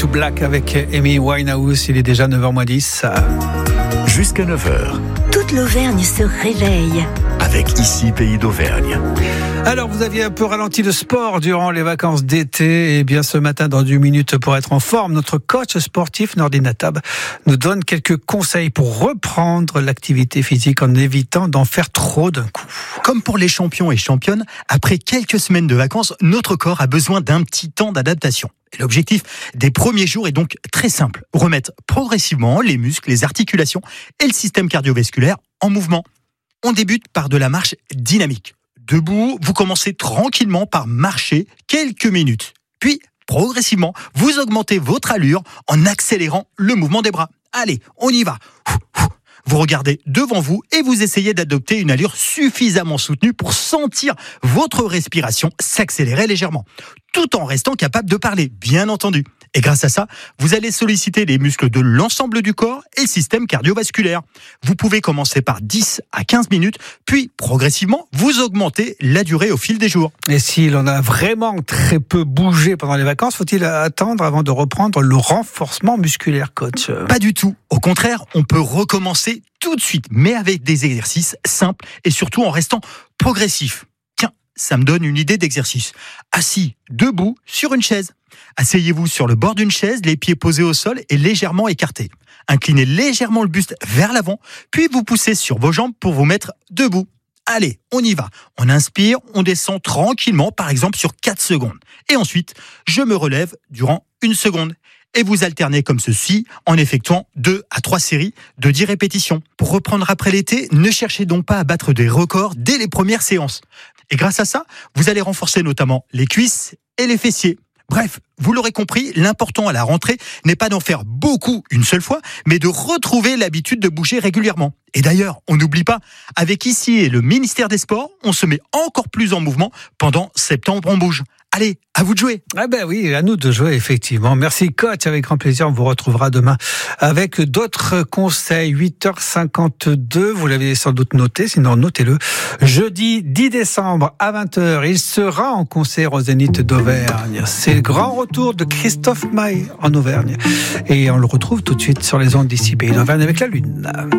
Black avec Amy Winehouse. Il est déjà 9h10. Jusqu'à 9h. Toute l'Auvergne se réveille. Avec Ici Pays d'Auvergne. Alors, vous aviez un peu ralenti le sport durant les vacances d'été. Et bien, ce matin, dans 2 minutes, pour être en forme, notre coach sportif, Nordine Attab, nous donne quelques conseils pour reprendre l'activité physique en évitant d'en faire trop d'un coup. Comme pour les champions et championnes, après quelques semaines de vacances, notre corps a besoin d'un petit temps d'adaptation. Et l'objectif des premiers jours est donc très simple. Remettre progressivement les muscles, les articulations et le système cardiovasculaire en mouvement. On débute par de la marche dynamique. Debout, vous commencez tranquillement par marcher quelques minutes. Puis, progressivement, vous augmentez votre allure en accélérant le mouvement des bras. Allez, on y va. Vous regardez devant vous et vous essayez d'adopter une allure suffisamment soutenue pour sentir votre respiration s'accélérer légèrement, tout en restant capable de parler, bien entendu. Et grâce à ça, vous allez solliciter les muscles de l'ensemble du corps et le système cardiovasculaire. Vous pouvez commencer par 10 à 15 minutes, puis progressivement, vous augmentez la durée au fil des jours. Et si l'on a vraiment très peu bougé pendant les vacances, faut-il attendre avant de reprendre le renforcement musculaire, coach ? Pas du tout. Au contraire, on peut recommencer tout de suite, mais avec des exercices simples et surtout en restant progressif. Tiens, ça me donne une idée d'exercice. Assis, debout, sur une chaise. Asseyez-vous sur le bord d'une chaise, les pieds posés au sol et légèrement écartés. Inclinez légèrement le buste vers l'avant, puis vous poussez sur vos jambes pour vous mettre debout. Allez, on y va. On inspire, on descend tranquillement, par exemple sur 4 secondes. Et ensuite, je me relève durant 1 seconde. Et vous alternez comme ceci en effectuant 2 à 3 séries de 10 répétitions. Pour reprendre après l'été, ne cherchez donc pas à battre des records dès les premières séances. Et grâce à ça, vous allez renforcer notamment les cuisses et les fessiers. Bref, vous l'aurez compris, l'important à la rentrée n'est pas d'en faire beaucoup une seule fois, mais de retrouver l'habitude de bouger régulièrement. Et d'ailleurs, on n'oublie pas, avec Ici et le ministère des Sports, on se met encore plus en mouvement pendant Septembre on bouge. Allez, à vous de jouer. Ah ben oui, à nous de jouer, effectivement. Merci coach, avec grand plaisir. On vous retrouvera demain avec d'autres conseils. 8h52, vous l'avez sans doute noté, sinon notez-le. Jeudi 10 décembre à 20h, il sera en concert au Zénith d'Auvergne. C'est le grand retour de Christophe Maé en Auvergne. Et on le retrouve tout de suite sur les ondes d'Ici Pays d'Auvergne avec la Lune.